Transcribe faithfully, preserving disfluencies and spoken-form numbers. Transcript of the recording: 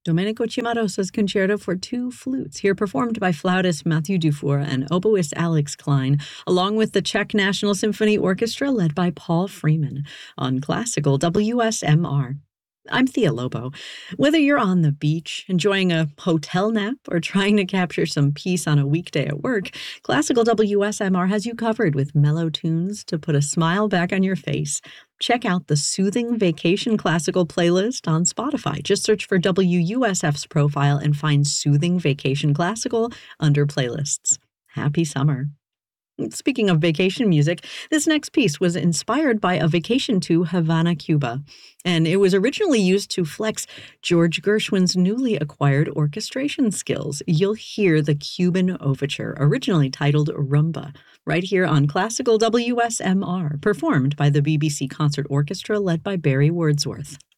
Domenico Cimarosa's Concerto for Two Flutes, here performed by flautist Mathieu Dufour and oboist Alex Klein, along with the Czech National Symphony Orchestra led by Paul Freeman, on Classical W S M R. I'm Thea Lobo. Whether you're on the beach, enjoying a hotel nap, or trying to capture some peace on a weekday at work, Classical W S M R has you covered with mellow tunes to put a smile back on your face. Check out the Soothing Vacation Classical playlist on Spotify. Just search for W U S F's profile and find Soothing Vacation Classical under playlists. Happy summer. Speaking of vacation music, this next piece was inspired by a vacation to Havana, Cuba, and it was originally used to flex George Gershwin's newly acquired orchestration skills. You'll hear the Cuban Overture, originally titled Rumba, right here on Classical W S M R, performed by the B B C Concert Orchestra led by Barry Wordsworth.